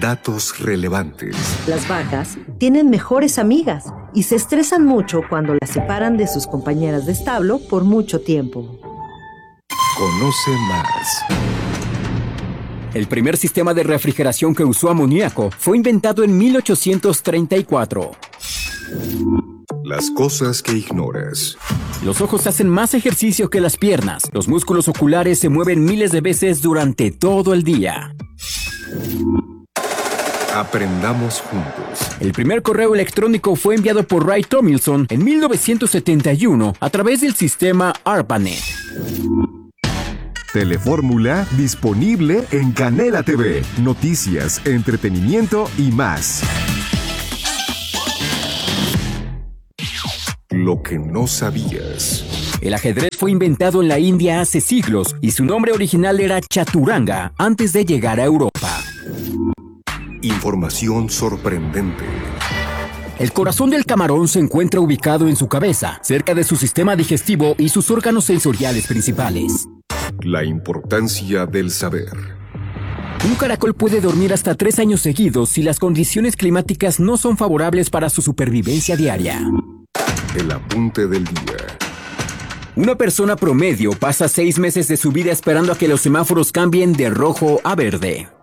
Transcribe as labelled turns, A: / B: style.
A: Datos relevantes.
B: Las vacas tienen mejores amigas y se estresan mucho cuando las separan de sus compañeras de establo por mucho tiempo.
A: Conoce más.
C: El primer sistema de refrigeración que usó amoníaco fue inventado en 1834.
A: Las cosas que ignoras.
C: Los ojos hacen más ejercicio que las piernas. Los músculos oculares se mueven miles de veces durante todo el día.
A: Aprendamos juntos.
C: El primer correo electrónico fue enviado por Ray Tomlinson en 1971 a través del sistema ARPANET.
D: Telefórmula disponible en Canela TV. Noticias, entretenimiento y más.
A: Lo que no sabías.
C: El ajedrez fue inventado en la India hace siglos y su nombre original era chaturanga antes de llegar a Europa.
A: Información sorprendente.
C: El corazón del camarón se encuentra ubicado en su cabeza, cerca de su sistema digestivo y sus órganos sensoriales principales.
A: La importancia del saber.
C: Un caracol puede dormir hasta 3 años seguidos si las condiciones climáticas no son favorables para su supervivencia diaria.
A: El apunte del día.
C: Una persona promedio pasa 6 meses de su vida esperando a que los semáforos cambien de rojo a verde.